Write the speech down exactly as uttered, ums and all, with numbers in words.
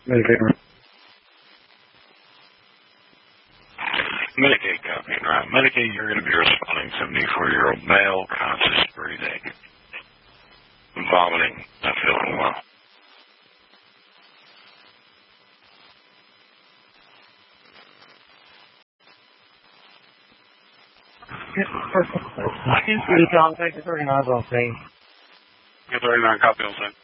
Medicaid. Medicaid company, right? Medicaid, you're going to be responding seventy-four-year-old male, conscious breathing, vomiting, not feeling well. Thank you, Tom. Thank you, thirty-nine on scene. thirty-nine, copy on scene.